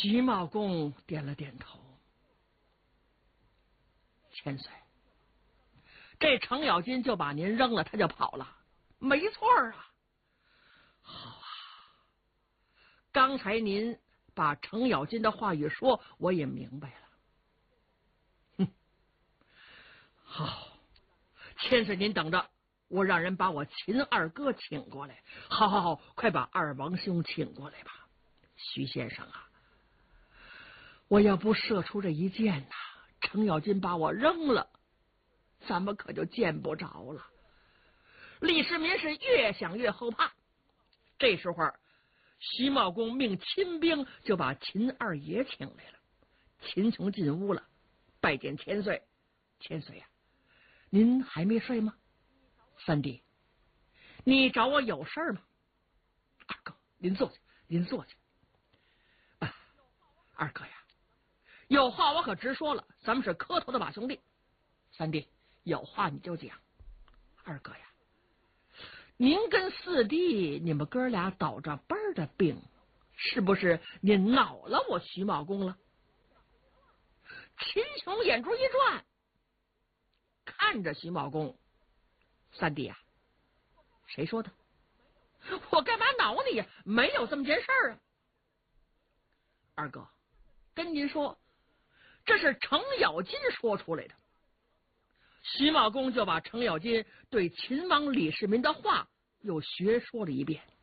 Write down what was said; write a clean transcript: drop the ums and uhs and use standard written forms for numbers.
徐茂公点了点头。千岁，这程咬金就把您扔了，他就跑了。没错啊。好啊，刚才您把程咬金的话语说，我也明白了。好，千岁您等着，我让人把我秦二哥请过来。好，快把二王兄请过来吧。徐先生啊，我要不射出这一箭呐，程咬金把我扔了，咱们可就见不着了。李世民是越想越后怕。这时候徐茂公命亲兵就把秦二爷请来了。秦琼进屋了，拜见千岁。千岁呀，您还没睡吗？三弟，你找我有事吗？二哥，您坐下，您坐下。二哥呀，有话我可直说了，咱们是磕头的把兄弟。三弟，有话你就讲。二哥呀，您跟四弟你们哥俩倒着班的病，是不是您恼了我徐茂公了？秦琼眼珠一转，看着徐茂公。三弟啊，谁说的？我干嘛恼你呀？没有这么件事儿啊。二哥，跟您说，这是程咬金说出来的。徐茂公就把程咬金对秦王李世民的话又学说了一遍。